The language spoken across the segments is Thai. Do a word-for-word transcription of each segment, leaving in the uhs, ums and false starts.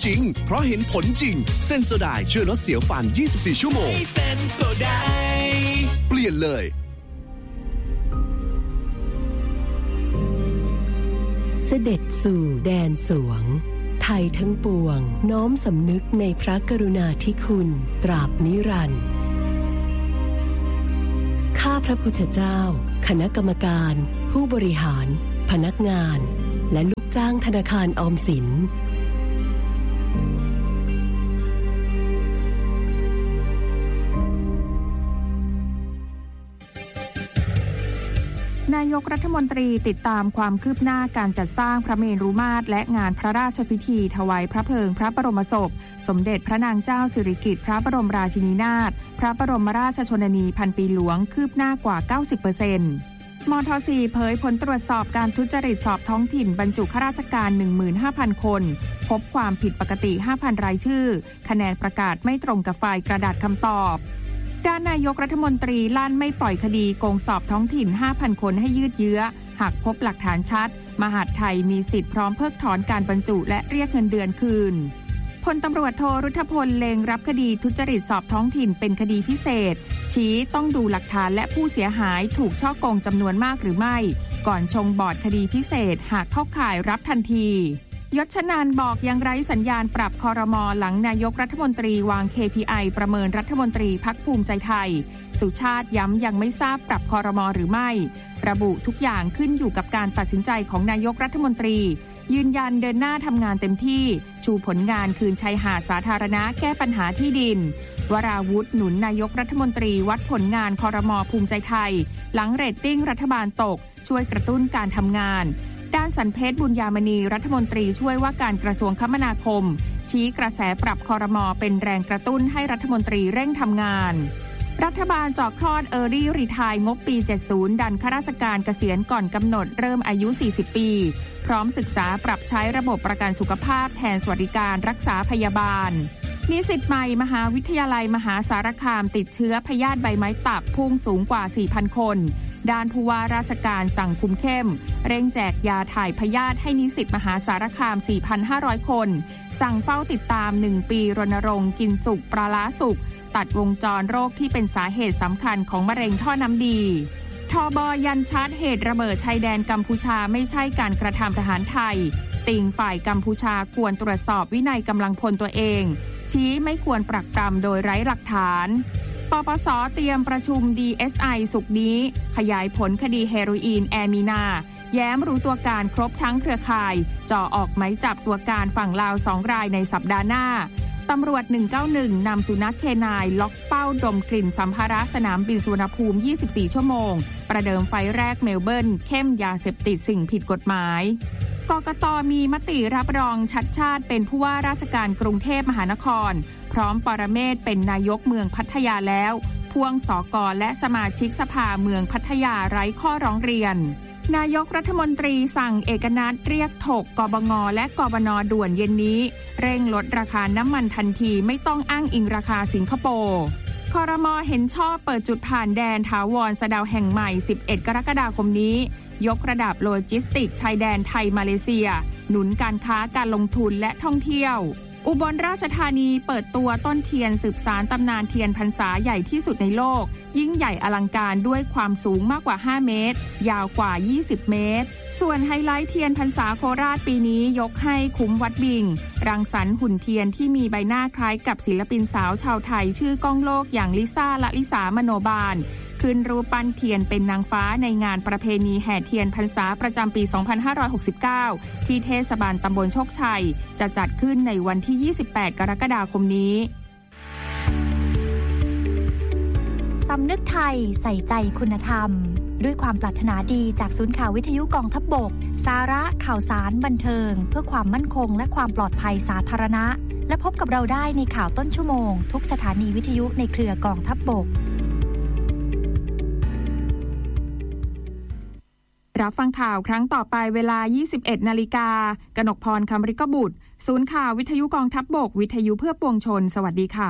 จริงเพราะเห็นผลจริงเซนโซไดช่วยลดเสียวฟันยี่สิบสี่ชั่วโมงเซนโซไดเปลี่ยนเลยเสด็จสู่แดนสวงไทยทั้งปวงน้อมสำนึกในพระกรุณาธิคุณตราบนิรันดร์ข้าพระพุทธเจ้าคณะกรรมการผู้บริหารพนักงานและลูกจ้างธนาคารออมสินนายกรัฐมนตรีติดตามความคืบหน้าการจัดสร้างพระเมรุมาตรและงานพระราชพิธีถวายพระเพลิงพระบรมศพสมเด็จพระนางเจ้าสิริกิติ์พระบรมราชินีนาถพระบรมราชชนนีพันปีหลวงคืบหน้ากว่า เก้าสิบเปอร์เซ็นต์ มท.สี่ เผยผลตรวจสอบการทุจริตสอบท้องถิ่นบรรจุข้าราชการ หนึ่งหมื่นห้าพัน คนพบความผิดปกติ ห้าพัน รายชื่อคะแนนประกาศไม่ตรงกับไฟล์กระดาษคำตอบด้านนายกรัฐมนตรีลั่นไม่ปล่อยคดีโกงสอบท้องถิ่น ห้าพัน คนให้ยืดเยื้อหากพบหลักฐานชัดมหาดไทยมีสิทธิ์พร้อมเพิกถอนการบรรจุและเรียกเงินเดือนคืนพลตำรวจโทรุทธพลเล็งรับคดีทุจริตสอบท้องถิ่นเป็นคดีพิเศษชี้ต้องดูหลักฐานและผู้เสียหายถูกฉ้อโกงจำนวนมากหรือไม่ก่อนชงบอร์ดคดีพิเศษหากเข้าข่ายรับทันทียศชนานบอกยังไร้สัญญาณปรับครม.หลังนายกรัฐมนตรีวาง เค พี ไอ ประเมินรัฐมนตรีพรรคภูมิใจไทยสุชาติย้ำยังไม่ทราบปรับครม.หรือไม่ระบุทุกอย่างขึ้นอยู่กับการตัดสินใจของนายกรัฐมนตรียืนยันเดินหน้าทำงานเต็มที่ชูผลงานคืนชายหาดสาธารณะแก้ปัญหาที่ดินวราวุธหนุนนายกรัฐมนตรีวัดผลงานครม.ภูมิใจไทยหลังเรตติ้งรัฐบาลตกช่วยกระตุ้นการทำงานด้านสันเพชรบุญญามณีรัฐมนตรีช่วยว่าการกระทรวงคมนาคมชี้กระแสปรับครม.เป็นแรงกระตุ้นให้รัฐมนตรีเร่งทำงานรัฐบาลเจาะคลอด Early Retire งบปีเจ็ดสิบดันข้าราชการเกษียณก่อนกำหนดเริ่มอายุ สี่สิบ ปีพร้อมศึกษาปรับใช้ระบบประกันสุขภาพแทนสวัสดิการรักษาพยาบาลนิสิตใหม่มหาวิทยาลัยมหาสารคามติดเชื้อพยาธิใบไม้ตับพุ่งสูงกว่า สี่พัน คนด้านผู้ว่าราชการสั่งคุมเข้มเร่งแจกยาถ่ายพยาธิให้นิสิตมหาสารคาม สี่พันห้าร้อย คนสั่งเฝ้าติดตามหนึ่งปีรณรงค์กินสุกปลาล้าสุกตัดวงจรโรคที่เป็นสาเหตุสำคัญของมะเร็งท่อน้ำดีทบยันชัดเหตุระเบิดชายแดนกัมพูชาไม่ใช่การกระทำทหารไทยติงฝ่ายกัมพูชาควรตรวจสอบวินัยกำลังพลตัวเองชี้ไม่ควรปรักปรำโดยไร้หลักฐานปปส.เตรียมประชุม ดี เอส ไอ ศุกร์นี้ขยายผลคดีเฮโรอีนแอร์มีนาแย้มรู้ตัวการครบทั้งเครือข่ายจ่อออกหมายจับตัวการฝั่งลาวสองรายในสัปดาห์หน้าตำรวจหนึ่งเก้าหนึ่งนำสุนัขเคนายล็อกเป้าดมกลิ่นสัมภาระสนามบินสุวรรณภูมิยี่สิบสี่ชั่วโมงประเดิมไฟแรกเมลเบิร์นเข้มยาเสพติดสิ่งผิดกฎหมายกกต.มีมติรับรองชัดชาติเป็นผู้ว่าราชการกรุงเทพมหานครพร้อมปรเมศเป็นนายกเมืองพัทยาแล้วพ่วงสก.และสมาชิกสภาเมืองพัทยาไร้ข้อร้องเรียนนายกรัฐมนตรีสั่งเอกนัทเรียกถกกบง.และกบน.ด่วนเย็นนี้เร่งลดราคาน้ำมันทันทีไม่ต้องอ้างอิงราคาสิงคโปร์ครม.เห็นชอบเปิดจุดผ่านแดนถาวรสะเดาแห่งใหม่สิบเอ็ดกรกฎาคมนี้ยกระดับโลจิสติกชายแดนไทยมาเลเซียหนุนการค้าการลงทุนและท่องเที่ยวอุบลราชธานีเปิดตัวต้นเทียนสืบสานตำนานเทียนพรรษาใหญ่ที่สุดในโลกยิ่งใหญ่อลังการด้วยความสูงมากกว่าห้าเมตรยาวกว่ายี่สิบเมตรส่วนไฮไลท์เทียนพรรษาโคราชปีนี้ยกให้คุ้มวัดบิงรังสรรค์หุ่นเทียนที่มีใบหน้าคล้ายกับศิลปินสาวชาวไทยชื่อก้องโลกอย่างลิซ่าละลิสามโนบาลขึ้นรูปปั้นเทียนเป็นนางฟ้าในงานประเพณีแห่เทียนพรรษาประจำปี สองพันห้าร้อยหกสิบเก้า ที่เทศบาลตำบลโชคชัยจะจัดขึ้นในวันที่ ยี่สิบแปด กรกฎาคมนี้สำนึกไทยใส่ใจคุณธรรมด้วยความปรารถนาดีจากศูนย์ข่าววิทยุกองทัพบกสาระข่าวสารบันเทิงเพื่อความมั่นคงและความปลอดภัยสาธารณะและพบกับเราได้ในข่าวต้นชั่วโมงทุกสถานีวิทยุในเครือกองทัพบกรับฟังข่าวครั้งต่อไปเวลา ยี่สิบเอ็ดนาฬิกา กนกพร คำริกบุตรศูนย์ข่าววิทยุกองทัพบกวิทยุเพื่อปวงชนสวัสดีค่ะ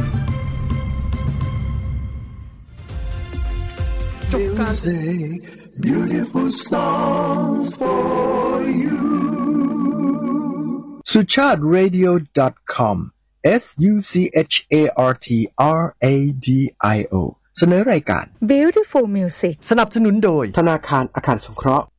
จบการ Beautiful songs for you สุชาติ เรดิโอ ดอท คอม S U C H A R T R A D I O เสนอรายการ Beautiful Music สนับสนุนโดยธนาคารอาคารสงเคราะห์